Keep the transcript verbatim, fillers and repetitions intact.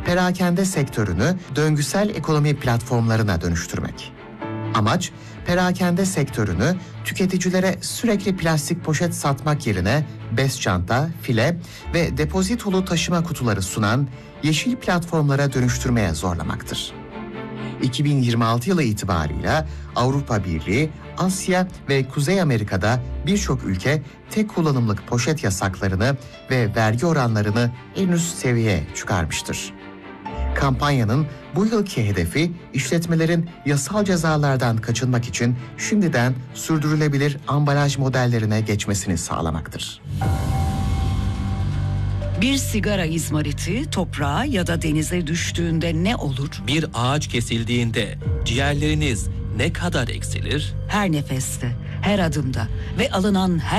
perakende sektörünü döngüsel ekonomi platformlarına dönüştürmek. Amaç, perakende sektörünü tüketicilere sürekli plastik poşet satmak yerine bez çanta, file ve depozitolu taşıma kutuları sunan yeşil platformlara dönüştürmeye zorlamaktır. iki bin yirmi altı yılı itibarıyla Avrupa Birliği, Asya ve Kuzey Amerika'da birçok ülke tek kullanımlık poşet yasaklarını ve vergi oranlarını en üst seviyeye çıkarmıştır. Kampanyanın bu yılki hedefi işletmelerin yasal cezalardan kaçınmak için şimdiden sürdürülebilir ambalaj modellerine geçmesini sağlamaktır. Bir sigara izmariti toprağa ya da denize düştüğünde ne olur? Bir ağaç kesildiğinde ciğerleriniz ne kadar eksilir? Her nefeste, her adımda ve alınan her